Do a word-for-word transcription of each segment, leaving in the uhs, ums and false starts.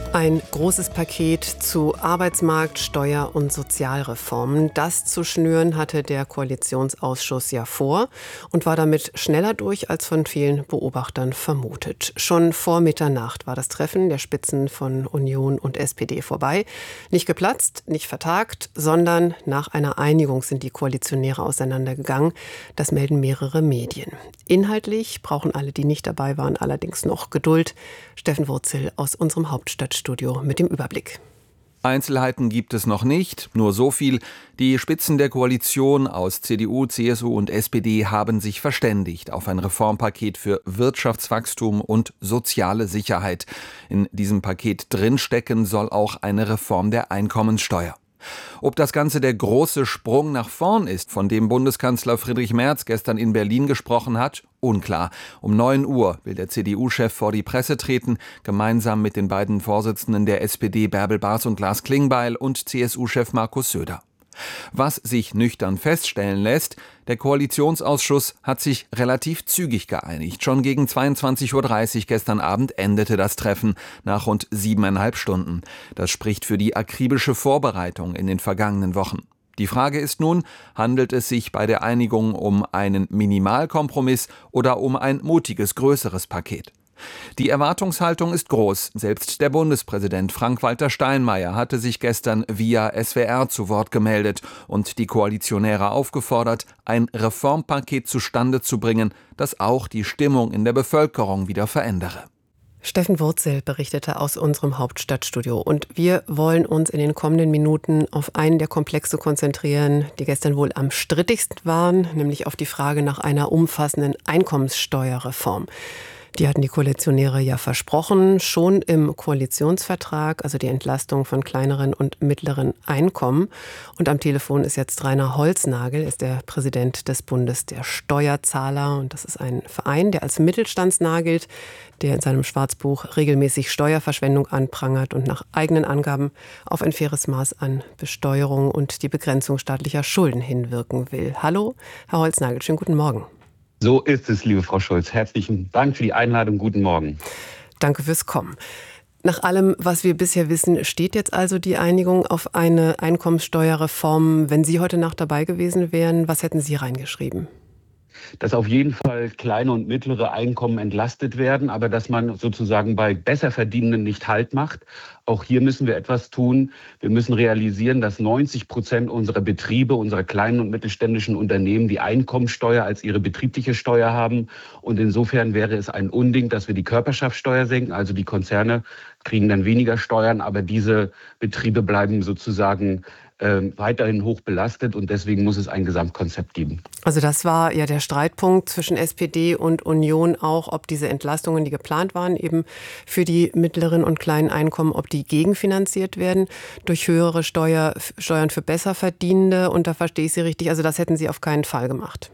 Ein großes Paket zu Arbeitsmarkt, Steuer- und Sozialreformen. Das zu schnüren hatte der Koalitionsausschuss ja vor und war damit schneller durch als von vielen Beobachtern vermutet. Schon vor Mitternacht war das Treffen der Spitzen von Union und S P D vorbei. Nicht geplatzt, nicht vertagt, sondern nach einer Einigung sind die Koalitionäre auseinandergegangen. Das melden mehrere Medien. Inhaltlich brauchen alle, die nicht dabei waren, allerdings noch Geduld. Steffen Wurzel aus unserem Hauptstadtstudio mit dem Überblick. Einzelheiten gibt es noch nicht, nur so viel. Die Spitzen der Koalition aus C D U, C S U und S P D haben sich verständigt auf ein Reformpaket für Wirtschaftswachstum und soziale Sicherheit. In diesem Paket drinstecken soll auch eine Reform der Einkommenssteuer. Ob das Ganze der große Sprung nach vorn ist, von dem Bundeskanzler Friedrich Merz gestern in Berlin gesprochen hat, unklar. Um neun Uhr will der C D U-Chef vor die Presse treten, gemeinsam mit den beiden Vorsitzenden der S P D Bärbel Bas und Lars Klingbeil und C S U-Chef Markus Söder. Was sich nüchtern feststellen lässt, der Koalitionsausschuss hat sich relativ zügig geeinigt. Schon gegen zweiundzwanzig Uhr dreißig gestern Abend endete das Treffen nach rund siebeneinhalb Stunden. Das spricht für die akribische Vorbereitung in den vergangenen Wochen. Die Frage ist nun, handelt es sich bei der Einigung um einen Minimalkompromiss oder um ein mutiges, größeres Paket? Die Erwartungshaltung ist groß. Selbst der Bundespräsident Frank-Walter Steinmeier hatte sich gestern via S W R zu Wort gemeldet und die Koalitionäre aufgefordert, ein Reformpaket zustande zu bringen, das auch die Stimmung in der Bevölkerung wieder verändere. Steffen Wurzel berichtete aus unserem Hauptstadtstudio. Und wir wollen uns in den kommenden Minuten auf einen der Komplexe konzentrieren, die gestern wohl am strittigsten waren, nämlich auf die Frage nach einer umfassenden Einkommenssteuerreform. Die hatten die Koalitionäre ja versprochen, schon im Koalitionsvertrag, also die Entlastung von kleineren und mittleren Einkommen. Und am Telefon ist jetzt Rainer Holznagel, ist der Präsident des Bundes der Steuerzahler. Und das ist ein Verein, der als mittelstandsnah gilt, der in seinem Schwarzbuch regelmäßig Steuerverschwendung anprangert und nach eigenen Angaben auf ein faires Maß an Besteuerung und die Begrenzung staatlicher Schulden hinwirken will. Hallo, Herr Holznagel, schönen guten Morgen. So ist es, liebe Frau Schulz. Herzlichen Dank für die Einladung. Guten Morgen. Danke fürs Kommen. Nach allem, was wir bisher wissen, steht jetzt also die Einigung auf eine Einkommenssteuerreform. Wenn Sie heute Nacht dabei gewesen wären, was hätten Sie reingeschrieben? Dass auf jeden Fall kleine und mittlere Einkommen entlastet werden, aber dass man sozusagen bei Besserverdienenden nicht Halt macht. Auch hier müssen wir etwas tun. Wir müssen realisieren, dass neunzig Prozent unserer Betriebe, unserer kleinen und mittelständischen Unternehmen die Einkommensteuer als ihre betriebliche Steuer haben. Und insofern wäre es ein Unding, dass wir die Körperschaftssteuer senken. Also die Konzerne kriegen dann weniger Steuern, aber diese Betriebe bleiben sozusagen äh, weiterhin hoch belastet. Und deswegen muss es ein Gesamtkonzept geben. Also das war ja der Streitpunkt zwischen S P D und Union auch, ob diese Entlastungen, die geplant waren, eben für die mittleren und kleinen Einkommen, ob die gegenfinanziert werden durch höhere Steuer, Steuern für Besserverdienende. Und da verstehe ich Sie richtig, also das hätten Sie auf keinen Fall gemacht.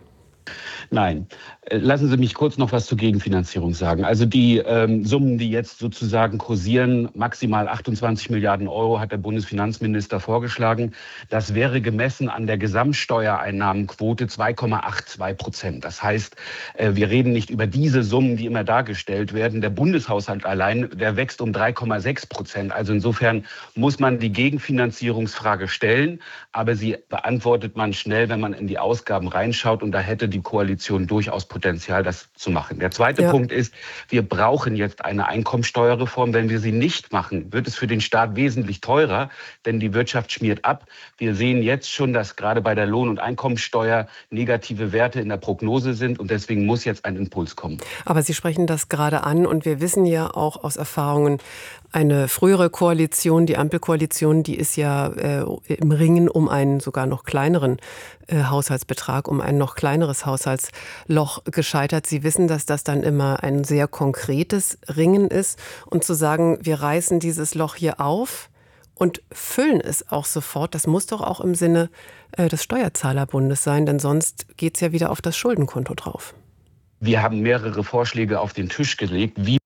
Nein. Lassen Sie mich kurz noch was zur Gegenfinanzierung sagen. Also die ähm, Summen, die jetzt sozusagen kursieren, maximal achtundzwanzig Milliarden Euro, hat der Bundesfinanzminister vorgeschlagen. Das wäre gemessen an der Gesamtsteuereinnahmenquote zwei Komma zweiundachtzig Prozent. Das heißt, äh, wir reden nicht über diese Summen, die immer dargestellt werden. Der Bundeshaushalt allein, der wächst um drei Komma sechs Prozent. Also insofern muss man die Gegenfinanzierungsfrage stellen, aber sie beantwortet man schnell, wenn man in die Ausgaben reinschaut. Und da hätte die Koalition durchaus Potenzial, das zu machen. Der zweite ja. Punkt ist, wir brauchen jetzt eine Einkommensteuerreform. Wenn wir sie nicht machen, wird es für den Staat wesentlich teurer, denn die Wirtschaft schmiert ab. Wir sehen jetzt schon, dass gerade bei der Lohn- und Einkommensteuer negative Werte in der Prognose sind und deswegen muss jetzt ein Impuls kommen. Aber Sie sprechen das gerade an und wir wissen ja auch aus Erfahrungen, eine frühere Koalition, die Ampelkoalition, die ist ja äh, im Ringen um einen sogar noch kleineren äh, Haushaltsbetrag, um ein noch kleineres Haushaltsloch gescheitert. Sie wissen, dass das dann immer ein sehr konkretes Ringen ist. Und zu sagen, wir reißen dieses Loch hier auf und füllen es auch sofort, das muss doch auch im Sinne äh, des Steuerzahlerbundes sein, denn sonst geht es ja wieder auf das Schuldenkonto drauf. Wir haben mehrere Vorschläge auf den Tisch gelegt, wie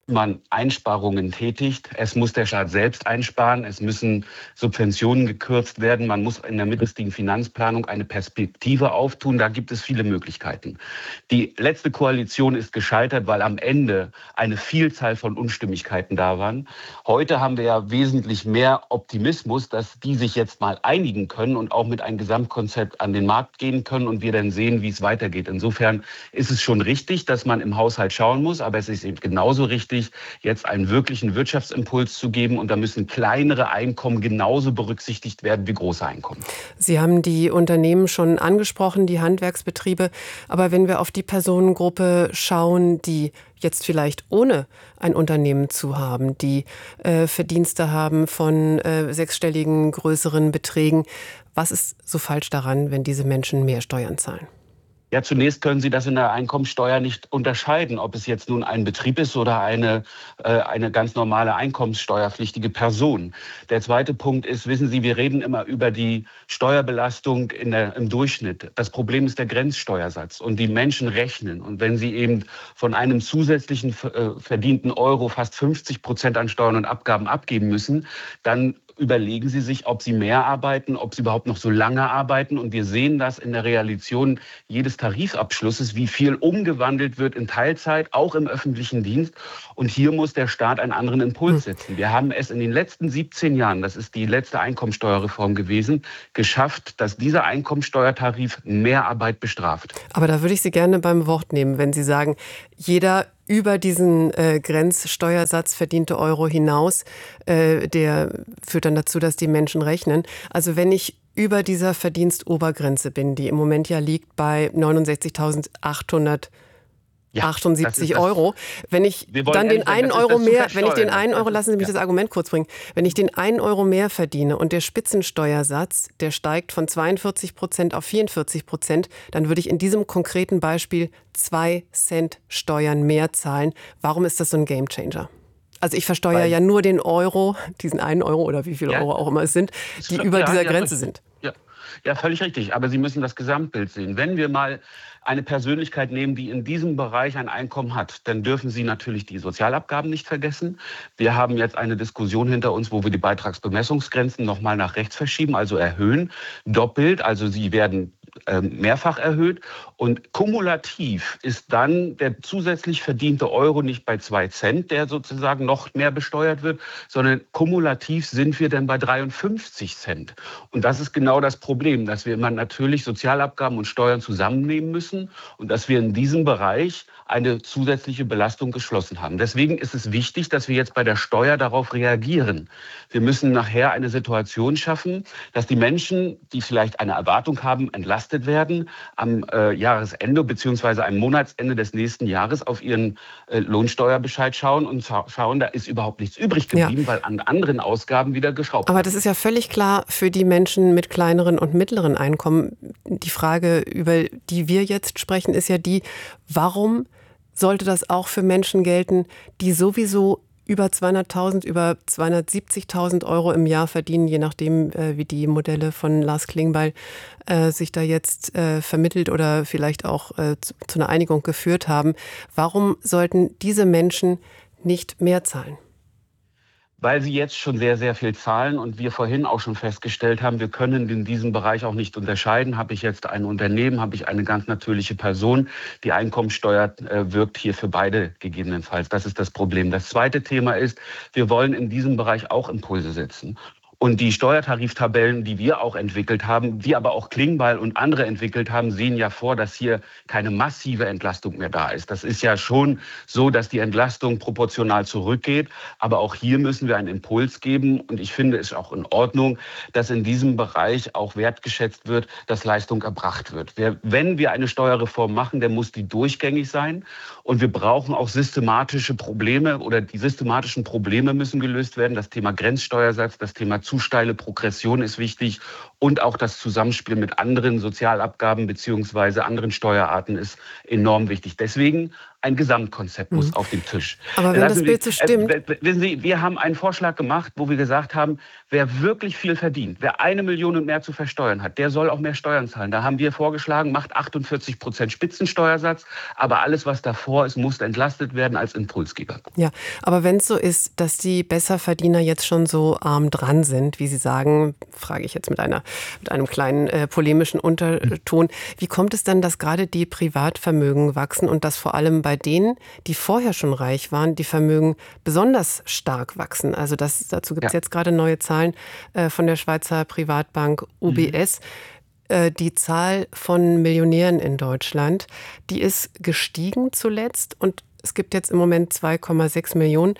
man Einsparungen tätigt. Es muss der Staat selbst einsparen. Es müssen Subventionen gekürzt werden. Man muss in der mittelfristigen Finanzplanung eine Perspektive auftun. Da gibt es viele Möglichkeiten. Die letzte Koalition ist gescheitert, weil am Ende eine Vielzahl von Unstimmigkeiten da waren. Heute haben wir ja wesentlich mehr Optimismus, dass die sich jetzt mal einigen können und auch mit einem Gesamtkonzept an den Markt gehen können und wir dann sehen, wie es weitergeht. Insofern ist es schon richtig, dass man im Haushalt schauen muss, aber es ist eben genauso richtig, jetzt einen wirklichen Wirtschaftsimpuls zu geben und da müssen kleinere Einkommen genauso berücksichtigt werden wie große Einkommen. Sie haben die Unternehmen schon angesprochen, die Handwerksbetriebe, aber wenn wir auf die Personengruppe schauen, die jetzt vielleicht ohne ein Unternehmen zu haben, die äh, Verdienste haben von äh, sechsstelligen größeren Beträgen, was ist so falsch daran, wenn diese Menschen mehr Steuern zahlen? Ja, zunächst können Sie das in der Einkommensteuer nicht unterscheiden, ob es jetzt nun ein Betrieb ist oder eine, äh, eine ganz normale einkommenssteuerpflichtige Person. Der zweite Punkt ist, wissen Sie, wir reden immer über die Steuerbelastung in der, im Durchschnitt. Das Problem ist der Grenzsteuersatz und die Menschen rechnen. Und wenn sie eben von einem zusätzlichen äh, verdienten Euro fast fünfzig Prozent an Steuern und Abgaben abgeben müssen, dann überlegen Sie sich, ob Sie mehr arbeiten, ob Sie überhaupt noch so lange arbeiten. Und wir sehen das in der Realisation jedes Tarifabschlusses, wie viel umgewandelt wird in Teilzeit, auch im öffentlichen Dienst. Und hier muss der Staat einen anderen Impuls setzen. Wir haben es in den letzten siebzehn Jahren, das ist die letzte Einkommensteuerreform gewesen, geschafft, dass dieser Einkommensteuertarif mehr Arbeit bestraft. Aber da würde ich Sie gerne beim Wort nehmen, wenn Sie sagen, jeder über diesen äh, Grenzsteuersatz verdiente Euro hinaus, äh, der führt dann dazu, dass die Menschen rechnen. Also wenn ich über dieser Verdienstobergrenze bin, die im Moment ja liegt bei neunundsechzigtausendachthundertachtundsiebzig Ja, Euro. Wenn ich dann den einen Euro mehr, wenn ich den einen Euro, lassen Sie mich das Argument kurz bringen, wenn ich den einen Euro mehr verdiene und der Spitzensteuersatz, der steigt von zweiundvierzig Prozent auf vierundvierzig Prozent, dann würde ich in diesem konkreten Beispiel zwei Cent Steuern mehr zahlen. Warum ist das so ein Gamechanger? Also ich versteuere Weil, ja nur den Euro, diesen einen Euro oder wie viele ja, Euro auch immer es sind, die über ja, dieser ja, Grenze sind. Ja. Ja, völlig richtig. Aber Sie müssen das Gesamtbild sehen. Wenn wir mal eine Persönlichkeit nehmen, die in diesem Bereich ein Einkommen hat, dann dürfen Sie natürlich die Sozialabgaben nicht vergessen. Wir haben jetzt eine Diskussion hinter uns, wo wir die Beitragsbemessungsgrenzen nochmal nach rechts verschieben, also erhöhen, doppelt. Also sie werden äh, mehrfach erhöht. Und kumulativ ist dann der zusätzlich verdiente Euro nicht bei zwei Cent, der sozusagen noch mehr besteuert wird, sondern kumulativ sind wir dann bei dreiundfünfzig Cent. Und das ist genau das Problem, dass wir immer natürlich Sozialabgaben und Steuern zusammennehmen müssen und dass wir in diesem Bereich eine zusätzliche Belastung geschlossen haben. Deswegen ist es wichtig, dass wir jetzt bei der Steuer darauf reagieren. Wir müssen nachher eine Situation schaffen, dass die Menschen, die vielleicht eine Erwartung haben, entlastet werden, am äh, Jahresende bzw. am Monatsende des nächsten Jahres auf ihren äh, Lohnsteuerbescheid schauen und schauen, da ist überhaupt nichts übrig geblieben, ja, weil an anderen Ausgaben wieder geschraubt wird. Aber das ist ja völlig klar für die Menschen mit kleineren und mittleren Einkommen. Die Frage, über die wir jetzt sprechen, ist ja die, warum sollte das auch für Menschen gelten, die sowieso über zweihunderttausend, über zweihundertsiebzigtausend Euro im Jahr verdienen, je nachdem, äh, wie die Modelle von Lars Klingbeil äh, sich da jetzt äh, vermittelt oder vielleicht auch äh, zu, zu einer Einigung geführt haben. Warum sollten diese Menschen nicht mehr zahlen? Weil sie jetzt schon sehr, sehr viel zahlen und wir vorhin auch schon festgestellt haben, wir können in diesem Bereich auch nicht unterscheiden. Habe ich jetzt ein Unternehmen, habe ich eine ganz natürliche Person? Die Einkommensteuer äh, wirkt hier für beide gegebenenfalls. Das ist das Problem. Das zweite Thema ist, wir wollen in diesem Bereich auch Impulse setzen. Und die Steuertariftabellen, die wir auch entwickelt haben, die aber auch Klingbeil und andere entwickelt haben, sehen ja vor, dass hier keine massive Entlastung mehr da ist. Das ist ja schon so, dass die Entlastung proportional zurückgeht. Aber auch hier müssen wir einen Impuls geben. Und ich finde es auch in Ordnung, dass in diesem Bereich auch wertgeschätzt wird, dass Leistung erbracht wird. Wenn wir eine Steuerreform machen, dann muss die durchgängig sein. Und wir brauchen auch systematische Probleme oder die systematischen Probleme müssen gelöst werden. Das Thema Grenzsteuersatz, das Thema zu steile Progression ist wichtig Und auch das Zusammenspiel mit anderen Sozialabgaben beziehungsweise anderen Steuerarten ist enorm wichtig. Deswegen ein Gesamtkonzept muss mhm. auf den Tisch. Aber wenn Lassen das Bild so stimmt... Äh, wissen Sie, wir haben einen Vorschlag gemacht, wo wir gesagt haben, wer wirklich viel verdient, wer eine Million und mehr zu versteuern hat, der soll auch mehr Steuern zahlen. Da haben wir vorgeschlagen, macht achtundvierzig Prozent Spitzensteuersatz, aber alles, was davor ist, muss entlastet werden als Impulsgeber. Ja, aber wenn es so ist, dass die Besserverdiener jetzt schon so arm dran sind, wie Sie sagen, frage ich jetzt mit einer mit einem kleinen äh, polemischen Unterton, wie kommt es dann, dass gerade die Privatvermögen wachsen und dass vor allem bei denen, die vorher schon reich waren, die Vermögen besonders stark wachsen? Also das, dazu gibt es ja. jetzt gerade neue Zahlen äh, von der Schweizer Privatbank U B S. Mhm. Äh, die Zahl von Millionären in Deutschland, die ist gestiegen zuletzt und es gibt jetzt im Moment zwei Komma sechs Millionen.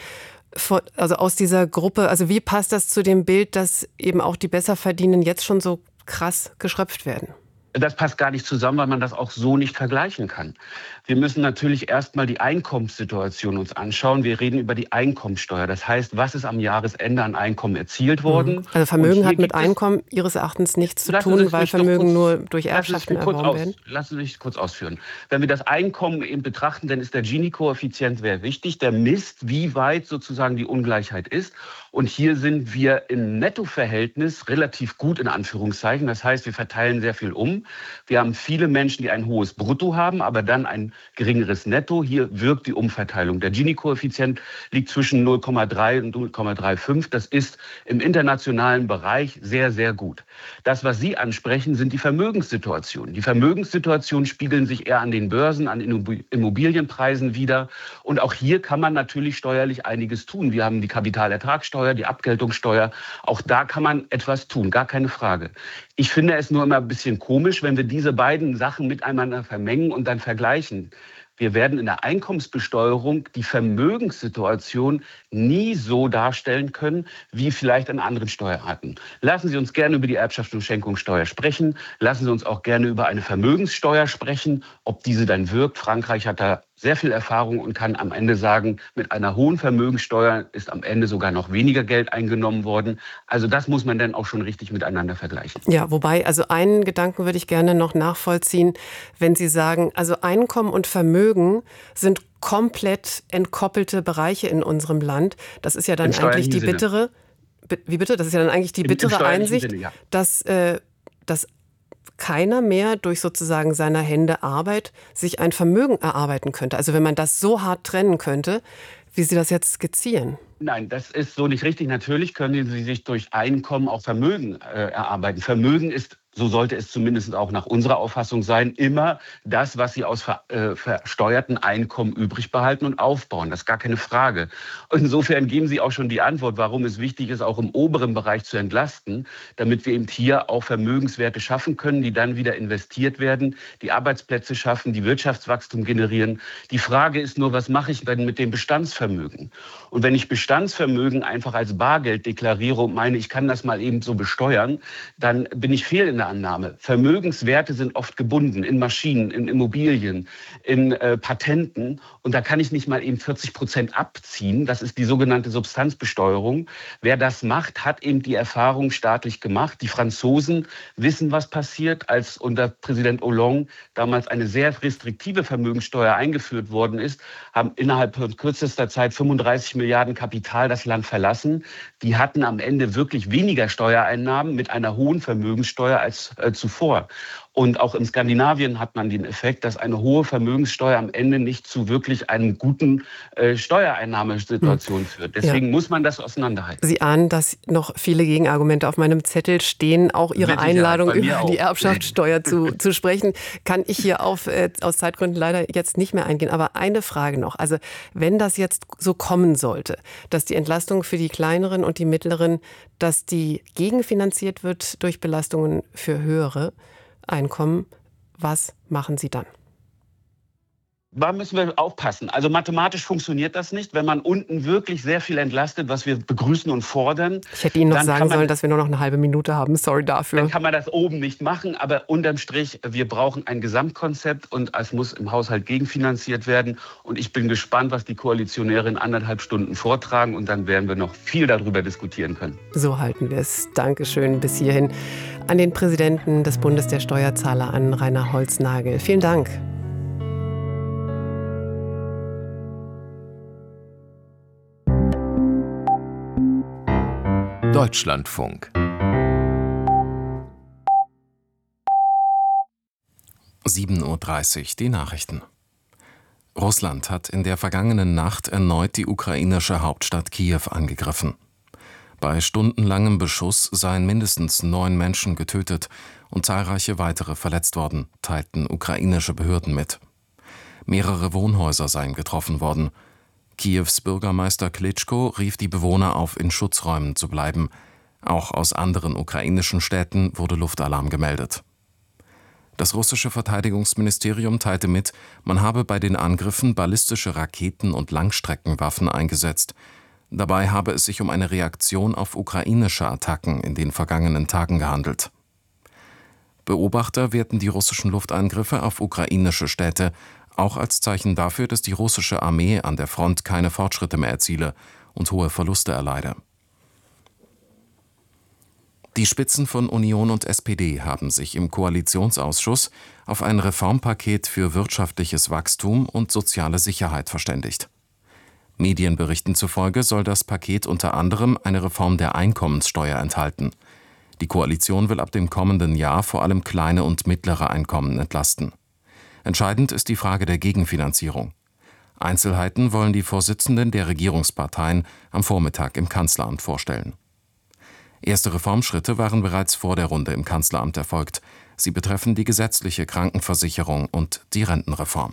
Also aus dieser Gruppe, also wie passt das zu dem Bild, dass eben auch die Besserverdienenden jetzt schon so krass geschröpft werden? Das passt gar nicht zusammen, weil man das auch so nicht vergleichen kann. Wir müssen natürlich erstmal die Einkommenssituation uns anschauen. Wir reden über die Einkommensteuer. Das heißt, was ist am Jahresende an Einkommen erzielt worden? Also Vermögen hat mit Einkommen Ihres Erachtens nichts zu tun, weil Vermögen kurz, nur durch Erbschaften erworben aus, werden? Lassen Sie mich kurz ausführen. Wenn wir das Einkommen eben betrachten, dann ist der Gini-Koeffizient sehr wichtig. Der misst, wie weit sozusagen die Ungleichheit ist. Und hier sind wir im Nettoverhältnis relativ gut in Anführungszeichen. Das heißt, wir verteilen sehr viel um. Wir haben viele Menschen, die ein hohes Brutto haben, aber dann ein geringeres Netto. Hier wirkt die Umverteilung. Der Gini-Koeffizient liegt zwischen null Komma drei und null Komma fünfunddreißig. Das ist im internationalen Bereich sehr, sehr gut. Das, was Sie ansprechen, sind die Vermögenssituationen. Die Vermögenssituationen spiegeln sich eher an den Börsen, an Immobilienpreisen wider. Und auch hier kann man natürlich steuerlich einiges tun. Wir haben die Kapitalertragssteuer, die Abgeltungssteuer. Auch da kann man etwas tun, gar keine Frage. Ich finde es nur immer ein bisschen komisch, wenn wir diese beiden Sachen miteinander vermengen und dann vergleichen. Wir werden in der Einkommensbesteuerung die Vermögenssituation nie so darstellen können, wie vielleicht an anderen Steuerarten. Lassen Sie uns gerne über die Erbschafts- und Schenkungssteuer sprechen. Lassen Sie uns auch gerne über eine Vermögenssteuer sprechen, ob diese dann wirkt. Frankreich hat da sehr viel Erfahrung und kann am Ende sagen, mit einer hohen Vermögenssteuer ist am Ende sogar noch weniger Geld eingenommen worden. Also das muss man dann auch schon richtig miteinander vergleichen. Ja, wobei, also einen Gedanken würde ich gerne noch nachvollziehen, wenn Sie sagen, also Einkommen und Vermögen sind komplett entkoppelte Bereiche in unserem Land. Das ist ja dann eigentlich die Sinne. bittere, wie bitte? Das ist ja dann eigentlich die bittere Im, im Einsicht, Sinne, ja. dass, äh, dass keiner mehr durch sozusagen seiner Hände Arbeit sich ein Vermögen erarbeiten könnte. Also wenn man das so hart trennen könnte, wie Sie das jetzt skizzieren. Nein, das ist so nicht richtig. Natürlich können Sie sich durch Einkommen auch Vermögen äh, erarbeiten. Vermögen ist, so sollte es zumindest auch nach unserer Auffassung sein, immer das, was Sie aus ver, äh, versteuerten Einkommen übrig behalten und aufbauen. Das ist gar keine Frage. Insofern geben Sie auch schon die Antwort, warum es wichtig ist, auch im oberen Bereich zu entlasten, damit wir eben hier auch Vermögenswerte schaffen können, die dann wieder investiert werden, die Arbeitsplätze schaffen, die Wirtschaftswachstum generieren. Die Frage ist nur, was mache ich denn mit dem Bestandsvermögen? Und wenn ich Bestandsvermögen einfach als Bargeld deklariere und meine, ich kann das mal eben so besteuern, dann bin ich fehl in der Annahme. Vermögenswerte sind oft gebunden in Maschinen, in Immobilien, in äh, Patenten. Und da kann ich nicht mal eben vierzig Prozent abziehen. Das ist die sogenannte Substanzbesteuerung. Wer das macht, hat eben die Erfahrung staatlich gemacht. Die Franzosen wissen, was passiert, als unter Präsident Hollande damals eine sehr restriktive Vermögenssteuer eingeführt worden ist, haben innerhalb von kürzester Zeit fünfunddreißig Milliarden Kapital das Land verlassen. Die hatten am Ende wirklich weniger Steuereinnahmen mit einer hohen Vermögenssteuer als äh, zuvor. Und auch in Skandinavien hat man den Effekt, dass eine hohe Vermögenssteuer am Ende nicht zu wirklich einem guten äh, Steuereinnahmesituation führt. Deswegen ja. muss man das auseinanderhalten. Sie ahnen, dass noch viele Gegenargumente auf meinem Zettel stehen. Auch Ihre Mit Einladung über die Erbschaftssteuer zu, zu sprechen, kann ich hier auf, äh, aus Zeitgründen leider jetzt nicht mehr eingehen. Aber eine Frage noch. Also wenn das jetzt so kommen sollte, dass die Entlastung für die kleineren und die mittleren, dass die gegenfinanziert wird durch Belastungen für höhere Einkommen, was machen Sie dann? Da müssen wir aufpassen. Also mathematisch funktioniert das nicht. Wenn man unten wirklich sehr viel entlastet, was wir begrüßen und fordern. Ich hätte Ihnen noch sagen man, sollen, dass wir nur noch eine halbe Minute haben. Sorry dafür. Dann kann man das oben nicht machen. Aber unterm Strich, wir brauchen ein Gesamtkonzept und es muss im Haushalt gegenfinanziert werden. Und ich bin gespannt, was die Koalitionäre in anderthalb Stunden vortragen. Und dann werden wir noch viel darüber diskutieren können. So halten wir es. Dankeschön bis hierhin. an den Präsidenten des Bundes der Steuerzahler, an Rainer Holznagel. Vielen Dank. Deutschlandfunk. sieben Uhr dreißig, die Nachrichten. Russland hat in der vergangenen Nacht erneut die ukrainische Hauptstadt Kiew angegriffen. Bei stundenlangem Beschuss seien mindestens neun Menschen getötet und zahlreiche weitere verletzt worden, teilten ukrainische Behörden mit. Mehrere Wohnhäuser seien getroffen worden. Kiews Bürgermeister Klitschko rief die Bewohner auf, in Schutzräumen zu bleiben. Auch aus anderen ukrainischen Städten wurde Luftalarm gemeldet. Das russische Verteidigungsministerium teilte mit, man habe bei den Angriffen ballistische Raketen und Langstreckenwaffen eingesetzt. Dabei habe es sich um eine Reaktion auf ukrainische Attacken in den vergangenen Tagen gehandelt. Beobachter werten die russischen Luftangriffe auf ukrainische Städte auch als Zeichen dafür, dass die russische Armee an der Front keine Fortschritte mehr erziele und hohe Verluste erleide. Die Spitzen von Union und S P D haben sich im Koalitionsausschuss auf ein Reformpaket für wirtschaftliches Wachstum und soziale Sicherheit verständigt. Medienberichten zufolge soll das Paket unter anderem eine Reform der Einkommenssteuer enthalten. Die Koalition will ab dem kommenden Jahr vor allem kleine und mittlere Einkommen entlasten. Entscheidend ist die Frage der Gegenfinanzierung. Einzelheiten wollen die Vorsitzenden der Regierungsparteien am Vormittag im Kanzleramt vorstellen. Erste Reformschritte waren bereits vor der Runde im Kanzleramt erfolgt. Sie betreffen die gesetzliche Krankenversicherung und die Rentenreform.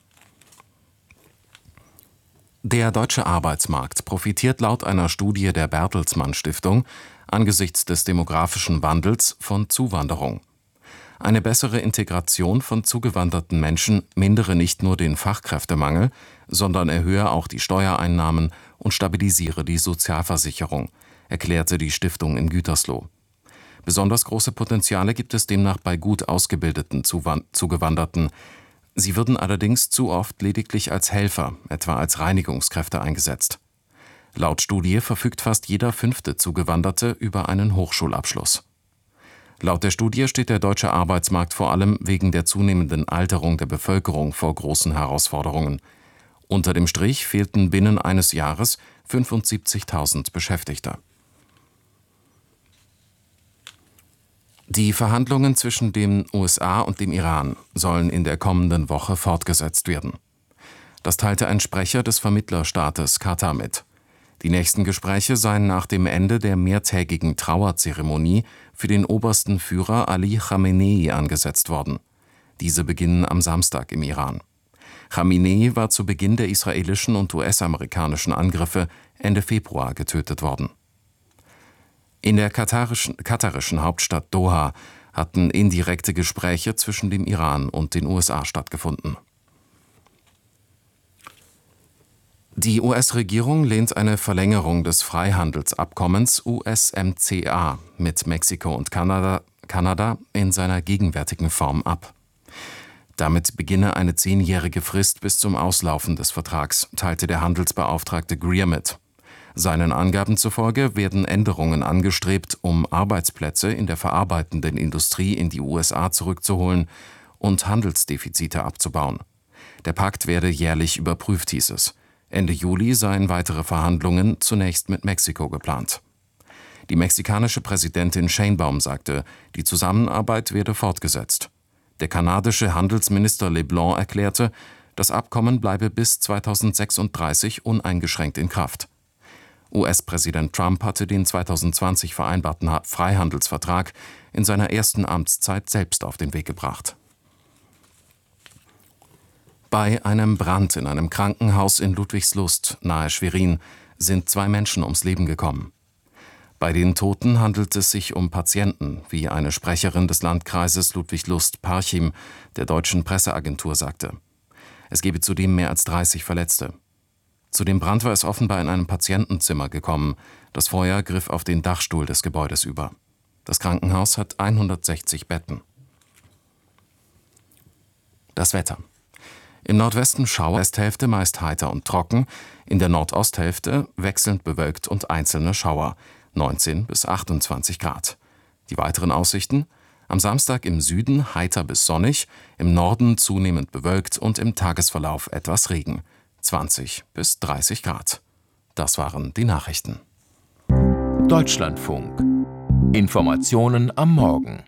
Der deutsche Arbeitsmarkt profitiert laut einer Studie der Bertelsmann Stiftung angesichts des demografischen Wandels von Zuwanderung. Eine bessere Integration von zugewanderten Menschen mindere nicht nur den Fachkräftemangel, sondern erhöhe auch die Steuereinnahmen und stabilisiere die Sozialversicherung, erklärte die Stiftung in Gütersloh. Besonders große Potenziale gibt es demnach bei gut ausgebildeten Zugewanderten. Sie würden allerdings zu oft lediglich als Helfer, etwa als Reinigungskräfte, eingesetzt. Laut Studie verfügt fast jeder fünfte Zugewanderte über einen Hochschulabschluss. Laut der Studie steht der deutsche Arbeitsmarkt vor allem wegen der zunehmenden Alterung der Bevölkerung vor großen Herausforderungen. Unter dem Strich fehlten binnen eines Jahres fünfundsiebzigtausend Beschäftigte. Die Verhandlungen zwischen den U S A und dem Iran sollen in der kommenden Woche fortgesetzt werden. Das teilte ein Sprecher des Vermittlerstaates Katar mit. Die nächsten Gespräche seien nach dem Ende der mehrtägigen Trauerzeremonie für den obersten Führer Ali Khamenei angesetzt worden. Diese beginnen am Samstag im Iran. Khamenei war zu Beginn der israelischen und U S-amerikanischen Angriffe Ende Februar getötet worden. In der katarischen, katarischen Hauptstadt Doha hatten indirekte Gespräche zwischen dem Iran und den U S A stattgefunden. Die U S-Regierung lehnt eine Verlängerung des Freihandelsabkommens U S M C A mit Mexiko und Kanada, Kanada in seiner gegenwärtigen Form ab. Damit beginne eine zehnjährige Frist bis zum Auslaufen des Vertrags, teilte der Handelsbeauftragte Greer mit. Seinen Angaben zufolge werden Änderungen angestrebt, um Arbeitsplätze in der verarbeitenden Industrie in die U S A zurückzuholen und Handelsdefizite abzubauen. Der Pakt werde jährlich überprüft, hieß es. Ende Juli seien weitere Verhandlungen zunächst mit Mexiko geplant. Die mexikanische Präsidentin Sheinbaum sagte, die Zusammenarbeit werde fortgesetzt. Der kanadische Handelsminister LeBlanc erklärte, das Abkommen bleibe bis zweitausendsechsunddreißig uneingeschränkt in Kraft. U S-Präsident Trump hatte den zweitausendzwanzig vereinbarten Freihandelsvertrag in seiner ersten Amtszeit selbst auf den Weg gebracht. Bei einem Brand in einem Krankenhaus in Ludwigslust nahe Schwerin sind zwei Menschen ums Leben gekommen. Bei den Toten handelt es sich um Patienten, wie eine Sprecherin des Landkreises Ludwigslust-Parchim der deutschen Presseagentur sagte. Es gebe zudem mehr als dreißig Verletzte. Zu dem Brand war es offenbar in einem Patientenzimmer gekommen. Das Feuer griff auf den Dachstuhl des Gebäudes über. Das Krankenhaus hat hundertsechzig Betten. Das Wetter. Im Nordwesten Schauer, Westhälfte meist heiter und trocken, in der Nordosthälfte wechselnd bewölkt und einzelne Schauer, neunzehn bis achtundzwanzig Grad. Die weiteren Aussichten? Am Samstag im Süden heiter bis sonnig, im Norden zunehmend bewölkt und im Tagesverlauf etwas Regen. zwanzig bis dreißig Grad. Das waren die Nachrichten. Deutschlandfunk. Informationen am Morgen.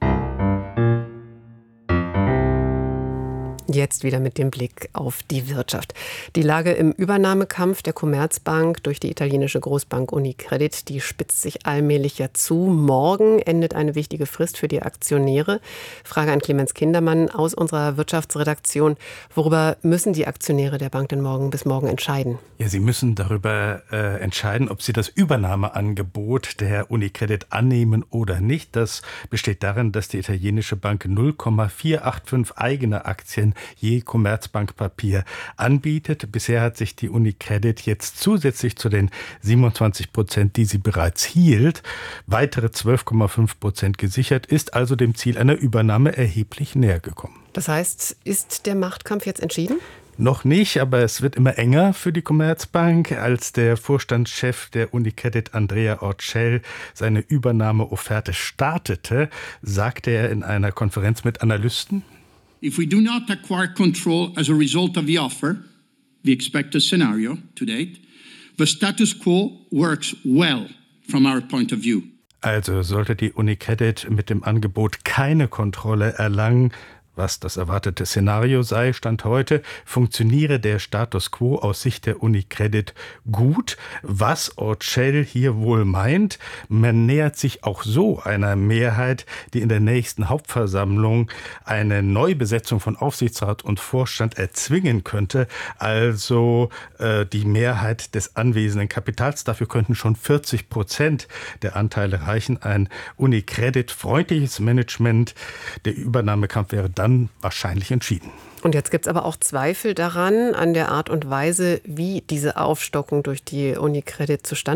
Jetzt wieder mit dem Blick auf die Wirtschaft. Die Lage im Übernahmekampf der Commerzbank durch die italienische Großbank Unicredit, die spitzt sich allmählich ja zu. Morgen endet eine wichtige Frist für die Aktionäre. Frage an Clemens Kindermann aus unserer Wirtschaftsredaktion. Worüber müssen die Aktionäre der Bank denn morgen bis morgen entscheiden? Ja, sie müssen darüber äh, entscheiden, ob sie das Übernahmeangebot der Unicredit annehmen oder nicht. Das besteht darin, dass die italienische Bank null Komma vierhundertfünfundachtzig eigene Aktien je Commerzbankpapier anbietet. Bisher hat sich die Unicredit jetzt zusätzlich zu den siebenundzwanzig Prozent, die sie bereits hielt, weitere zwölf Komma fünf Prozent gesichert, ist also dem Ziel einer Übernahme erheblich näher gekommen. Das heißt, ist der Machtkampf jetzt entschieden? Noch nicht, aber es wird immer enger für die Commerzbank. Als der Vorstandschef der Unicredit, Andrea Orcel, seine Übernahmeofferte startete, sagte er in einer Konferenz mit Analysten: If we do not acquire control as a result of the offer, the expected scenario to date, the status quo works well from our point of view. Also sollte die Unicredit mit dem Angebot keine Kontrolle erlangen, was das erwartete Szenario sei, Stand heute, funktioniere der Status quo aus Sicht der Unicredit gut. Was Orcel hier wohl meint, man nähert sich auch so einer Mehrheit, die in der nächsten Hauptversammlung eine Neubesetzung von Aufsichtsrat und Vorstand erzwingen könnte. Also äh, die Mehrheit des anwesenden Kapitals. Dafür könnten schon vierzig Prozent der Anteile reichen. Ein Unicredit-freundliches Management. Der Übernahmekampf wäre dann wahrscheinlich entschieden. Und jetzt gibt es aber auch Zweifel daran, an der Art und Weise, wie diese Aufstockung durch die Unicredit zustande